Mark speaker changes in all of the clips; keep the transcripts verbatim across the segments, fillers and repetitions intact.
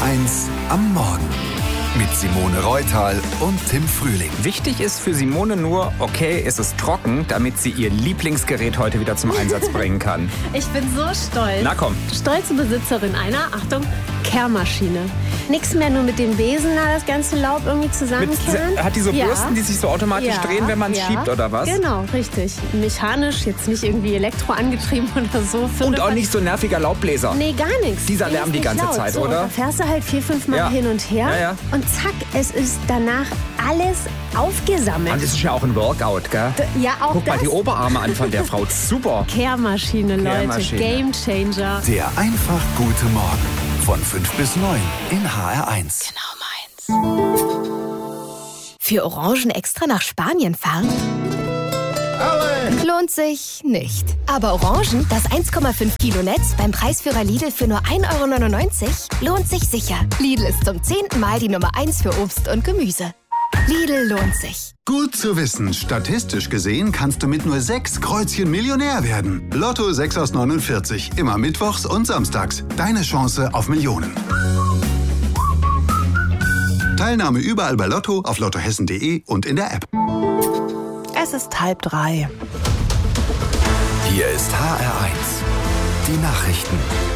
Speaker 1: eins am Morgen mit Simone Reutal und Tim Frühling.
Speaker 2: Wichtig ist für Simone nur, okay, es ist trocken, damit sie ihr Lieblingsgerät heute wieder zum Einsatz bringen kann.
Speaker 3: Ich bin so stolz.
Speaker 2: Na komm.
Speaker 3: Stolze Besitzerin einer, Achtung, Kehrmaschine. Nix mehr nur mit dem Besen da das ganze Laub irgendwie zusammenkehren.
Speaker 2: Mit, hat die so
Speaker 3: ja.
Speaker 2: Bürsten, die sich so automatisch
Speaker 3: ja.
Speaker 2: drehen, wenn man es
Speaker 3: ja.
Speaker 2: schiebt, oder was?
Speaker 3: Genau, richtig. Mechanisch, jetzt nicht irgendwie Elektro angetrieben oder so.
Speaker 2: Und auch nicht so nerviger Laubbläser.
Speaker 3: Nee, gar nichts.
Speaker 2: Dieser Lärm die ganze
Speaker 3: laut.
Speaker 2: Zeit,
Speaker 3: so,
Speaker 2: oder?
Speaker 3: Da fährst du halt vier, fünf Mal
Speaker 2: ja.
Speaker 3: hin und her.
Speaker 2: Ja, ja.
Speaker 3: Und zack, es ist danach alles aufgesammelt.
Speaker 2: Und das ist ja auch ein Workout, gell?
Speaker 3: D- ja, auch
Speaker 2: Guck
Speaker 3: das.
Speaker 2: mal die Oberarme an von der Frau. Super.
Speaker 3: Kehrmaschine, Leute.
Speaker 2: Kehrmaschine.
Speaker 3: Gamechanger.
Speaker 1: Der einfach gute Morgen von fünf bis neun in H R eins.
Speaker 3: Genau meins.
Speaker 4: Für Orangen extra nach Spanien fahren? Lohnt sich nicht. Aber Orangen, das eins Komma fünf Kilo Netz beim Preisführer Lidl für nur ein Euro neunundneunzig, lohnt sich sicher. Lidl ist zum zehnten Mal die Nummer eins für Obst und Gemüse. Lidl lohnt sich.
Speaker 5: Gut zu wissen. Statistisch gesehen kannst du mit nur sechs Kreuzchen Millionär werden. Lotto sechs aus neunundvierzig. Immer mittwochs und samstags. Deine Chance auf Millionen. Teilnahme überall bei Lotto, auf lottohessen punkt de und in der App.
Speaker 6: Es ist halb drei.
Speaker 1: Hier ist H R eins. Die Nachrichten.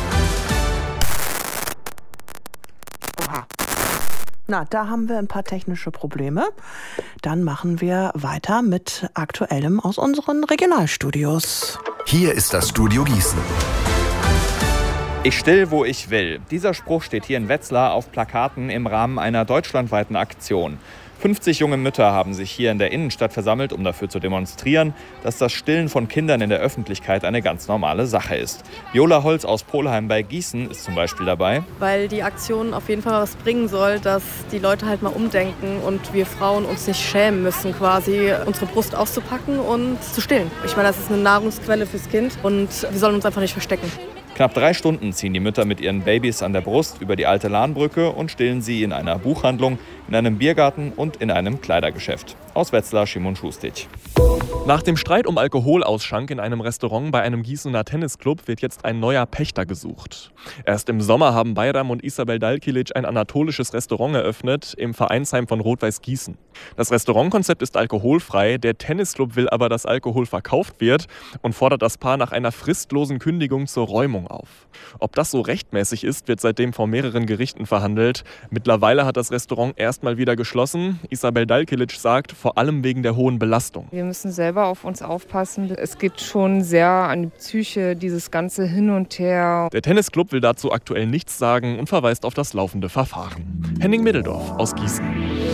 Speaker 6: Oha. Na, da haben wir ein paar technische Probleme. Dann machen wir weiter mit Aktuellem aus unseren Regionalstudios.
Speaker 1: Hier ist das Studio Gießen.
Speaker 7: Ich still, wo ich will. Dieser Spruch steht hier in Wetzlar auf Plakaten im Rahmen einer deutschlandweiten Aktion. fünfzig junge Mütter haben sich hier in der Innenstadt versammelt, um dafür zu demonstrieren, dass das Stillen von Kindern in der Öffentlichkeit eine ganz normale Sache ist. Viola Holz aus Polheim bei Gießen ist zum Beispiel dabei.
Speaker 8: Weil die Aktion auf jeden Fall was bringen soll, dass die Leute halt mal umdenken und wir Frauen uns nicht schämen müssen, quasi unsere Brust auszupacken und zu stillen. Ich meine, das ist eine Nahrungsquelle fürs Kind und wir sollen uns einfach nicht verstecken.
Speaker 7: Knapp drei Stunden ziehen die Mütter mit ihren Babys an der Brust über die alte Lahnbrücke und stillen sie in einer Buchhandlung, in einem Biergarten und in einem Kleidergeschäft. Aus Wetzlar, Schimon Schustic.
Speaker 9: Nach dem Streit um Alkoholausschank in einem Restaurant bei einem Gießener Tennisclub wird jetzt ein neuer Pächter gesucht. Erst im Sommer haben Bayram und Isabel Dalkilic ein anatolisches Restaurant eröffnet im Vereinsheim von Rot-Weiß Gießen. Das Restaurantkonzept ist alkoholfrei, der Tennisclub will aber, dass Alkohol verkauft wird und fordert das Paar nach einer fristlosen Kündigung zur Räumung auf. Ob das so rechtmäßig ist, wird seitdem vor mehreren Gerichten verhandelt. Mittlerweile hat das Restaurant erstmal wieder geschlossen. Isabel Dalkilic sagt, vor allem wegen der hohen Belastung.
Speaker 10: Wir müssen selber auf uns aufpassen. Es geht schon sehr an die Psyche, dieses ganze Hin und Her.
Speaker 9: Der Tennisclub will dazu aktuell nichts sagen und verweist auf das laufende Verfahren. Henning Middeldorf aus Gießen.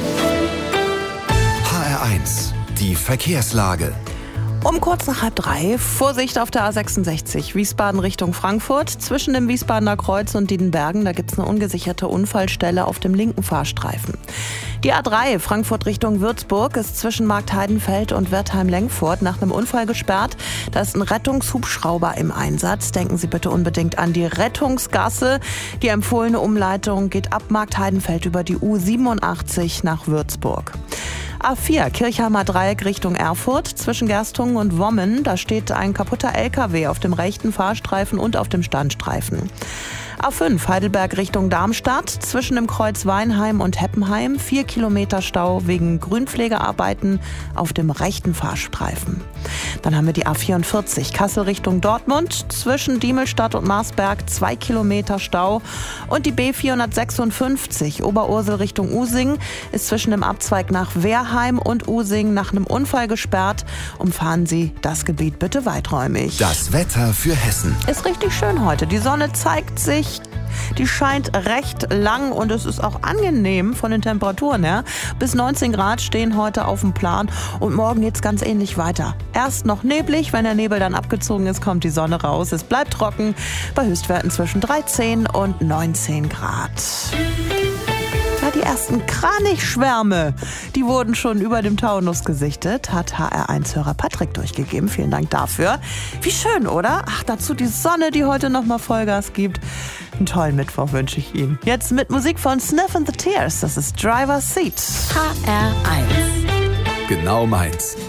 Speaker 1: H R eins. Die Verkehrslage.
Speaker 6: Um kurz nach halb drei, Vorsicht auf der A sechsundsechzig, Wiesbaden Richtung Frankfurt. Zwischen dem Wiesbadener Kreuz und Diedenbergen, da gibt es eine ungesicherte Unfallstelle auf dem linken Fahrstreifen. Die A drei, Frankfurt Richtung Würzburg, ist zwischen Marktheidenfeld und Wertheim-Lengfurt nach einem Unfall gesperrt. Da ist ein Rettungshubschrauber im Einsatz. Denken Sie bitte unbedingt an die Rettungsgasse. Die empfohlene Umleitung geht ab Marktheidenfeld über die U siebenundachtzig nach Würzburg. A vier, Kirchheimer Dreieck Richtung Erfurt, zwischen Gerstungen und Wommen. Da steht ein kaputter L K W auf dem rechten Fahrstreifen und auf dem Standstreifen. A fünf, Heidelberg Richtung Darmstadt, zwischen dem Kreuz Weinheim und Heppenheim. Vier Kilometer Stau wegen Grünpflegearbeiten auf dem rechten Fahrstreifen. Dann haben wir die A vierundvierzig, Kassel Richtung Dortmund, zwischen Diemelstadt und Marsberg. Zwei Kilometer Stau. Und die B vierhundertsechsundfünfzig, Oberursel Richtung Using, ist zwischen dem Abzweig nach Wehrheim und Using nach einem Unfall gesperrt. Umfahren Sie das Gebiet bitte weiträumig.
Speaker 1: Das Wetter für Hessen.
Speaker 6: Ist richtig schön heute. Die Sonne zeigt sich. Die scheint recht lang und es ist auch angenehm von den Temperaturen her. Bis neunzehn Grad stehen heute auf dem Plan und morgen geht's ganz ähnlich weiter. Erst noch neblig, wenn der Nebel dann abgezogen ist, kommt die Sonne raus. Es bleibt trocken bei Höchstwerten zwischen dreizehn und neunzehn Grad. Ja, die ersten Kranichschwärme, die wurden schon über dem Taunus gesichtet, hat H R eins-Hörer Patrick durchgegeben. Vielen Dank dafür. Wie schön, oder? Ach, dazu die Sonne, die heute nochmal Vollgas gibt. Einen tollen Mittwoch wünsche ich Ihnen. Jetzt mit Musik von Sniff and the Tears. Das ist Driver's Seat.
Speaker 4: H R eins.
Speaker 1: Genau meins.